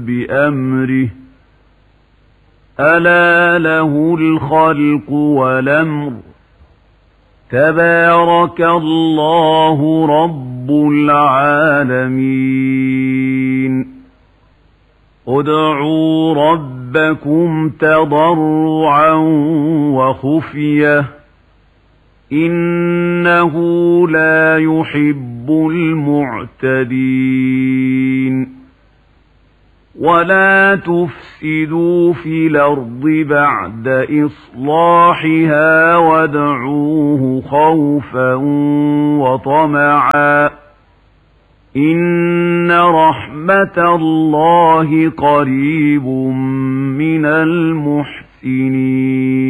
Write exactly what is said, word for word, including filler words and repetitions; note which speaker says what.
Speaker 1: بأمره ألا له الخلق والأمر تبارك الله رب العالمين ادعوا ربكم تضرعا وخفية إنه لا يحب المعتدين ولا تفسدوا في الأرض بعد إصلاحها وادعوه خوفا وطمعا إن رحمة الله قريب من المحسنين